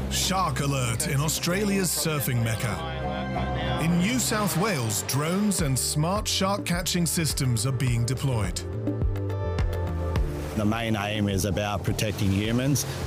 Shark alert in Australia's surfing mecca. In New South Wales, drones and smart shark catching systems are being deployed. The main aim is about protecting humans